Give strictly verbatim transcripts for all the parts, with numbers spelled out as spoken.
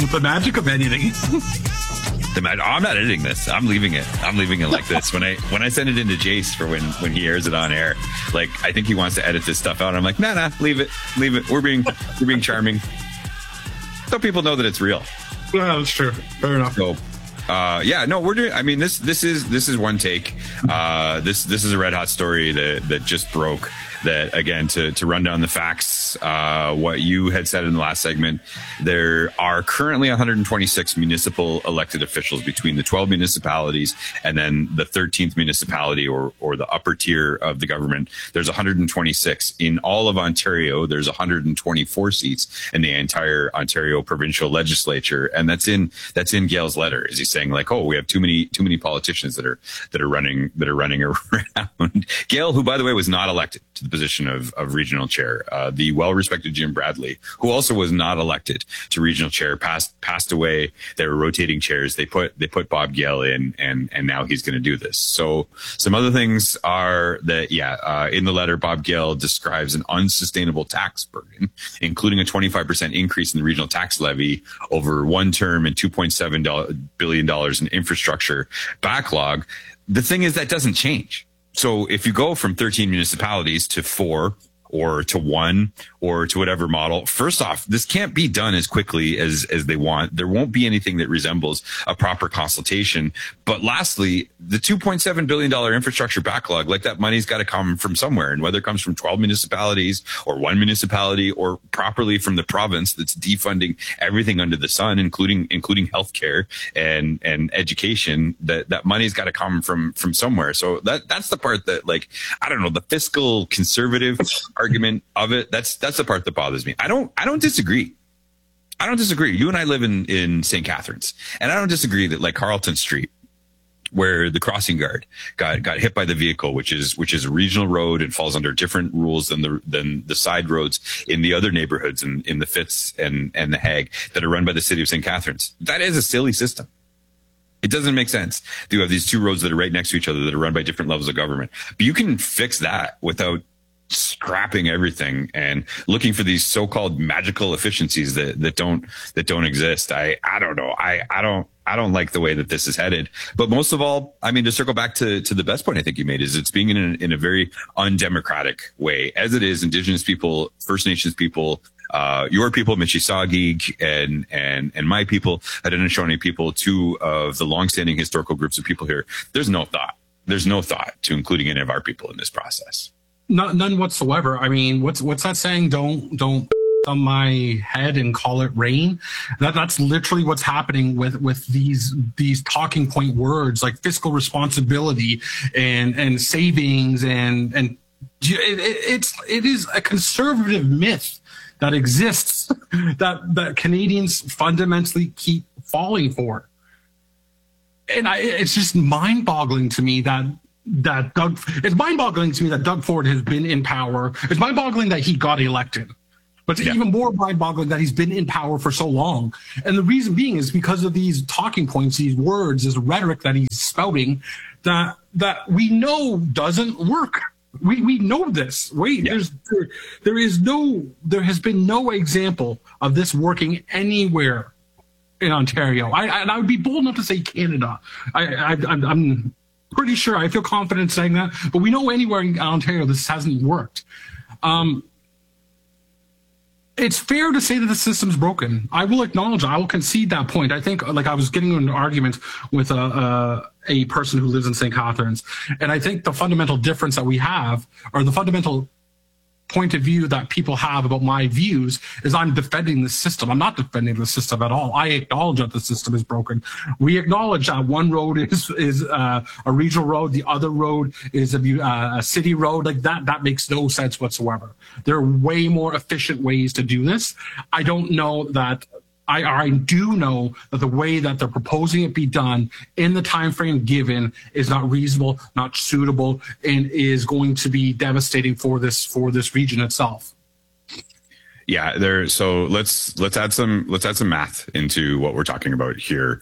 the magic of editing. The mag- oh, I'm not editing this. I'm leaving it. I'm leaving it like this. When I when I send it into Jace for when when he airs it on air, like I think he wants to edit this stuff out. I'm like, nah, nah, leave it, leave it. We're being we're being charming. So people know that it's real. Yeah, that's true. Fair enough. So, uh, yeah, no, we're doing. I mean, this this is this is one take. Uh, this this is a red hot story that that just broke. That again, to to run down the facts, uh, what you had said in the last segment, there are currently one hundred twenty-six municipal elected officials between the twelve municipalities and then the thirteenth municipality or or the upper tier of the government. There's one hundred twenty-six in all of Ontario. There's one hundred twenty-four seats in the entire Ontario provincial legislature, and that's in that's in Gail's letter. Is he saying like, oh, we have too many too many politicians that are that are running that are running around? Gail, who by the way was not elected to the position of, of regional chair. Uh, the well-respected Jim Bradley, who also was not elected to regional chair, passed passed away. They were rotating chairs. They put they put Bob Gale in, and and now he's going to do this. So some other things are that yeah, uh, in the letter, Bob Gale describes an unsustainable tax burden, including a twenty-five percent increase in the regional tax levy over one term and two point seven billion dollars in infrastructure backlog. The thing is that doesn't change. So if you go from thirteen municipalities to four or to one or to whatever model, first off, this can't be done as quickly as, as they want. There won't be anything that resembles a proper consultation. But lastly, the two point seven billion dollars infrastructure backlog, like that money's got to come from somewhere. And whether it comes from twelve municipalities or one municipality or properly from the province that's defunding everything under the sun, including, including healthcare and, and education, that, that money's got to come from, from somewhere. So that, that's the part that like, I don't know, the fiscal conservative argument of it. That's, that's the part that bothers me. I don't, I don't disagree. I don't disagree. You and I live in, in Saint Catharines, and I don't disagree that like Carleton Street, where the crossing guard got, got hit by the vehicle, which is, which is a regional road and falls under different rules than the, than the side roads in the other neighborhoods in, in the Fitz and, and the Hague that are run by the city of Saint Catharines. That is a silly system. It doesn't make sense. You have these two roads that are right next to each other that are run by different levels of government, but you can fix that without scrapping everything and looking for these so-called magical efficiencies that, that don't, that don't exist. I, I don't know. I, I don't, I don't like the way that this is headed. But most of all, I mean, to circle back to, to the best point I think you made is it's being in a, in a very undemocratic way, as it is Indigenous people, First Nations people, uh, your people, Mississauga, and, and, and my people, Haudenosaunee people, two of the longstanding historical groups of people here. There's no thought. There's no thought to including any of our people in this process. Not, none whatsoever. I mean, what's what's that saying? Don't don't on my head and call it rain. That that's literally what's happening with with these these talking point words like fiscal responsibility and and savings and and it, it, it's it is a conservative myth that exists that that Canadians fundamentally keep falling for. And I, it's just mind-boggling to me that. That Doug, it's mind-boggling to me that Doug Ford has been in power. It's mind-boggling that he got elected, but it's yeah. even more mind-boggling that he's been in power for so long. And the reason being is because of these talking points, these words, this rhetoric that he's spouting that that we know doesn't work. We we know this. Wait, yeah. there's there, there is no there has been no example of this working anywhere in Ontario. I I, and I would be bold enough to say Canada. I, I I'm. I'm pretty sure, I feel confident saying that, but we know anywhere in Ontario this hasn't worked. Um, it's fair to say that the system's broken. I will acknowledge, I will concede that point. I think, like, I was getting into an argument with a, a, a person who lives in Saint Catharines, and I think the fundamental difference that we have, or the fundamental point of view that people have about my views is I'm defending the system. I'm not defending the system at all. I acknowledge that the system is broken. We acknowledge that one road is is uh, a regional road, the other road is a, uh, a city road. Like that, that makes no sense whatsoever. There are way more efficient ways to do this. I don't know that. I, I do know that the way that they're proposing it be done in the time frame given is not reasonable, not suitable, and is going to be devastating for this for this region itself. Yeah, there. So let's let's add some let's add some math into what we're talking about here,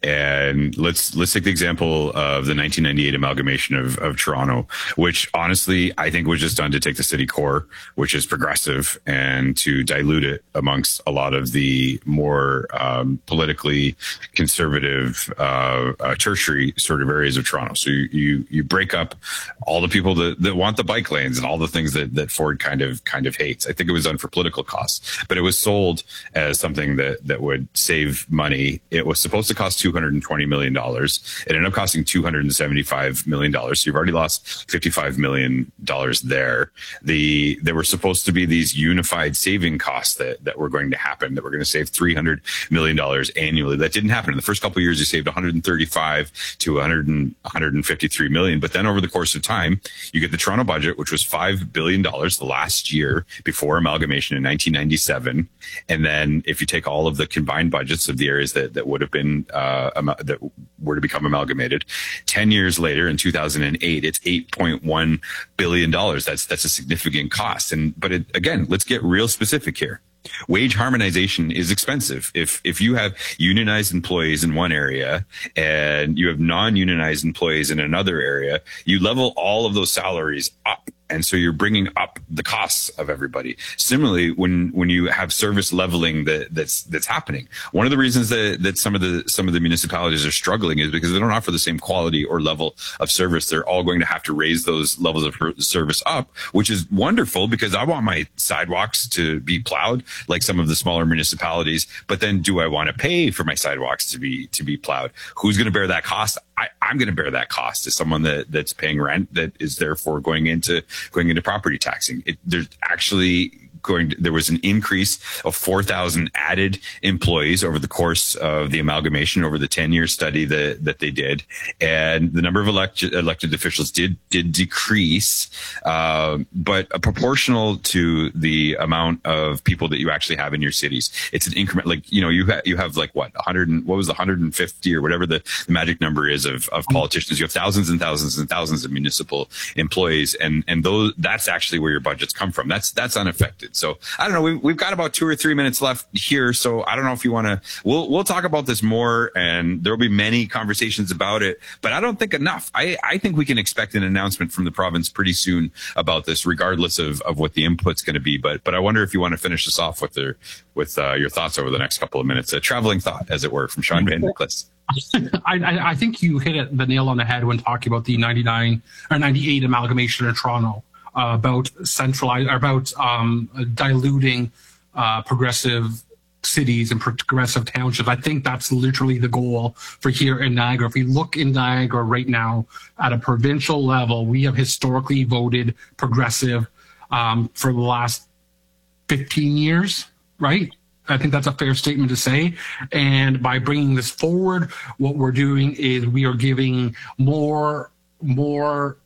and let's let's take the example of the nineteen ninety-eight amalgamation of of Toronto, which honestly I think was just done to take the city core, which is progressive, and to dilute it amongst a lot of the more um, politically conservative uh, uh, tertiary sort of areas of Toronto. So you you, you break up all the people that, that want the bike lanes and all the things that that Ford kind of kind of hates. I think it was done for political costs. Costs, but it was sold as something that that would save money. It was supposed to cost two hundred twenty million dollars. It ended up costing two hundred seventy-five million dollars. So you've already lost fifty-five million dollars there. The there were supposed to be these unified saving costs that that were going to happen, that were going to save three hundred million dollars annually. That didn't happen. In the first couple of years, you saved one hundred thirty-five to one hundred, one hundred fifty-three million. But then over the course of time, you get the Toronto budget, which was five billion dollars the last year before amalgamation in nineteen ninety-seven, and then if you take all of the combined budgets of the areas that, that would have been uh, that were to become amalgamated, ten years later in two thousand eight, it's eight point one billion dollars. That's that's a significant cost. And but it, again, let's get real specific here. Wage harmonization is expensive. If if you have unionized employees in one area and you have non-unionized employees in another area, you level all of those salaries up. And so you're bringing up the costs of everybody. Similarly, when when you have service leveling that that's that's happening, one of the reasons that that some of the some of the municipalities are struggling is because they don't offer the same quality or level of service. They're all going to have to raise those levels of service up, which is wonderful because I want my sidewalks to be plowed like some of the smaller municipalities. But then, do I want to pay for my sidewalks to be to be plowed? Who's going to bear that cost? I, I'm going to bear that cost as someone that that's paying rent, that is therefore going into going into property taxing. It, there's actually going to, there was an increase of four thousand added employees over the course of the amalgamation over the ten year study that, that they did. And the number of elected, elected officials did, did decrease, uh, but proportional to the amount of people that you actually have in your cities. It's an increment, like, you know, you have, you have like what, one hundred, and, what was the one hundred fifty or whatever the, the magic number is of, of politicians. You have thousands and thousands and thousands of municipal employees. And, and those, that's actually where your budgets come from. That's, that's unaffected. So I don't know. We've, we've got about two or three minutes left here. So I don't know if you want to, we'll, we'll talk about this more, and there'll be many conversations about it, but I don't think enough. I, I think we can expect an announcement from the province pretty soon about this, regardless of, of what the input's going to be. But, but I wonder if you want to finish this off with their, with uh, your thoughts over the next couple of minutes, a traveling thought, as it were, from Sean Van Nicholas. I, I think you hit it, the nail on the head when talking about the ninety-nine or ninety-eight amalgamation of Toronto, uh, about centralized, about um, diluting uh, progressive cities and progressive townships. I think that's literally the goal for here in Niagara. If we look in Niagara right now at a provincial level, we have historically voted progressive um, for the last fifteen years, right? I think that's a fair statement to say. And by bringing this forward, what we're doing is we are giving more, more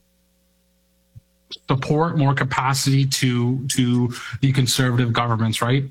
support, more capacity to, to the conservative governments, right?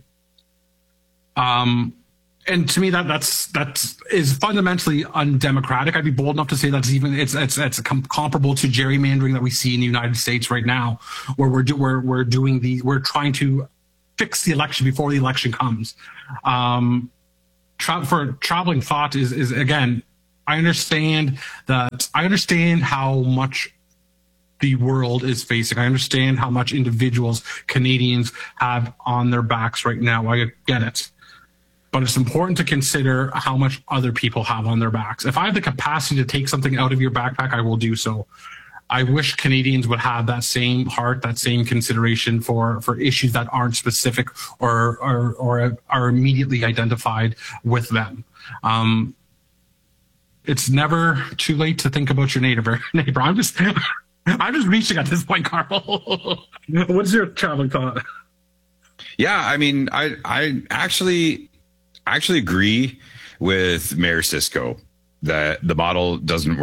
Um, and to me, that that's that is fundamentally undemocratic. I'd be bold enough to say that's even it's it's it's com- comparable to gerrymandering that we see in the United States right now, where we're do, we're we're doing the we're trying to fix the election before the election comes. Um, tra- for traveling thought is, is again, I understand that I understand how much the world is facing. I understand how much individuals, Canadians, have on their backs right now. I get it. But it's important to consider how much other people have on their backs. If I have the capacity to take something out of your backpack, I will do so. I wish Canadians would have that same heart, that same consideration for, for issues that aren't specific or, or, or are immediately identified with them. Um, it's never too late to think about your neighbor. neighbor. I'm just, I'm just reaching at this point, Carl. What's your traveling thought? Yeah, I mean, I, I actually, actually agree with Mayor Cisco that the model doesn't work.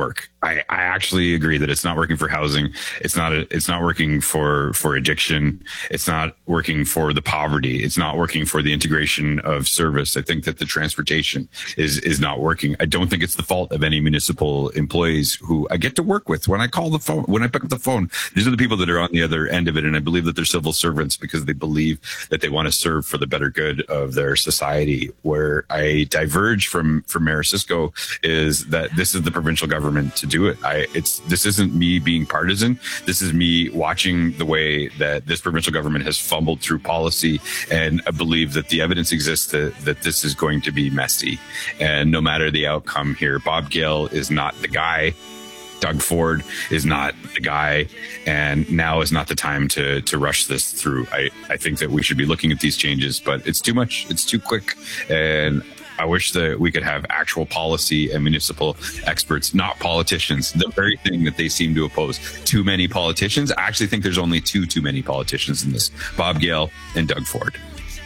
I, I actually agree that it's not working for housing. It's not, a, it's not working for, for addiction. It's not working for the poverty. It's not working for the integration of service. I think that the transportation is, is not working. I don't think it's the fault of any municipal employees who I get to work with. When I call the phone, when I pick up the phone, these are the people that are on the other end of it. And I believe that they're civil servants because they believe that they want to serve for the better good of their society. Where I diverge from, from Mayor Cisco is that this is the provincial government to do it. I, it's, this isn't me being partisan. This is me watching the way that this provincial government has fumbled through policy. And I believe that the evidence exists that, that this is going to be messy. And no matter the outcome here, Bob Gale is not the guy. Doug Ford is not the guy, and now is not the time to to rush this through. I, I think that we should be looking at these changes, but it's too much. It's too quick. And I wish that we could have actual policy and municipal experts, not politicians, the very thing that they seem to oppose. Too many politicians. I actually think there's only two too many politicians in this, Bob Gale and Doug Ford.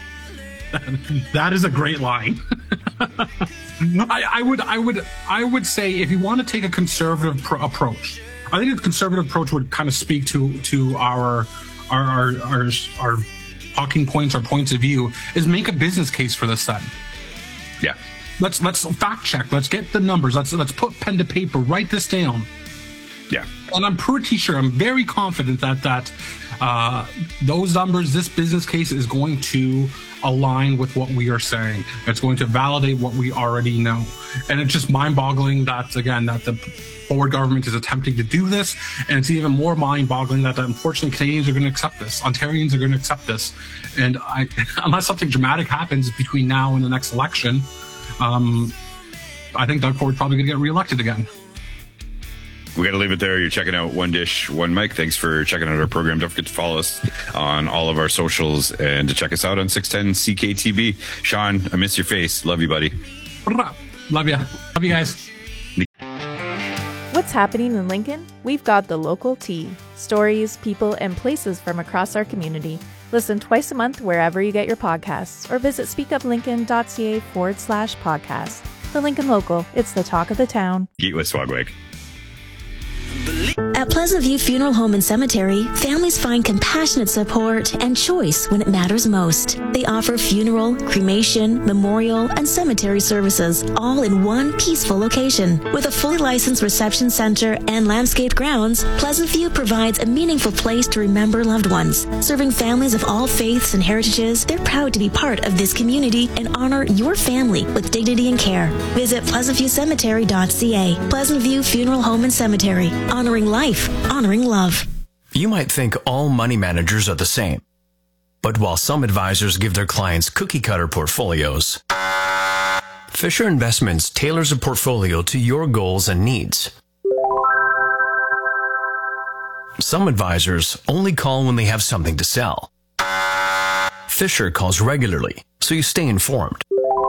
That is a great line. I, I would, I would, I would say if you want to take a conservative pro- approach, I think a conservative approach would kind of speak to to our our our our, our talking points, our points of view, is make a business case for this then. Yeah. Let's let's fact check. Let's get the numbers. Let's let's put pen to paper. Write this down. Yeah. And I'm pretty sure, I'm very confident that that uh, those numbers, this business case is going to align with what we are saying. It's going to validate what we already know. And it's just mind-boggling that, again, that the Ford government is attempting to do this. And it's even more mind-boggling that, unfortunately, Canadians are going to accept this. Ontarians are going to accept this. And I, unless something dramatic happens between now and the next election, um, I think Doug Ford's probably going to get reelected again. We got to leave it there. You're checking out One Dish, One Mic. Thanks for checking out our program. Don't forget to follow us on all of our socials and to check us out on six ten C K T B. Sean, I miss your face. Love you, buddy. Love you. Love you guys. What's happening in Lincoln? We've got the local tea. Stories, people, and places from across our community. Listen twice a month wherever you get your podcasts or visit speakuplincoln.ca forward slash podcast. The Lincoln Local. It's the talk of the town. Eat with Swagwig. At Pleasant View Funeral Home and Cemetery, families find compassionate support and choice when it matters most. They offer funeral, cremation, memorial, and cemetery services, all in one peaceful location. With a fully licensed reception center and landscaped grounds, Pleasant View provides a meaningful place to remember loved ones. Serving families of all faiths and heritages, they're proud to be part of this community and honor your family with dignity and care. Visit pleasant view cemetery dot c a. Pleasant View Funeral Home and Cemetery. Honoring life, honoring love. You might think all money managers are the same. But while some advisors give their clients cookie-cutter portfolios, Fisher Investments tailors a portfolio to your goals and needs. Some advisors only call when they have something to sell. Fisher calls regularly, so you stay informed.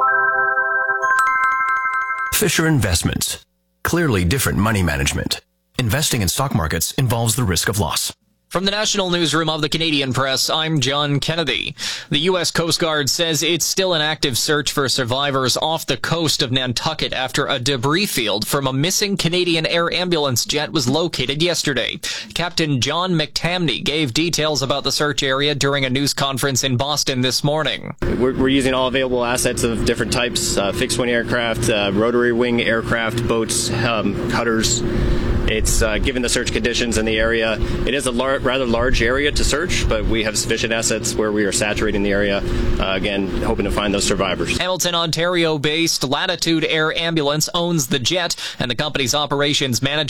Fisher Investments. Clearly different money management. Investing in stock markets involves the risk of loss. From the National Newsroom of the Canadian Press, I'm John Kennedy. The U S Coast Guard says it's still an active search for survivors off the coast of Nantucket after a debris field from a missing Canadian air ambulance jet was located yesterday. Captain John McTamney gave details about the search area during a news conference in Boston this morning. We're, we're using all available assets of different types, uh, fixed-wing aircraft, uh, rotary wing aircraft, boats, um, cutters. It's uh, given the search conditions in the area. It is a lar- rather large area to search, but we have sufficient assets where we are saturating the area, uh, again, hoping to find those survivors. Hamilton, Ontario-based Latitude Air Ambulance owns the jet, and the company's operations manager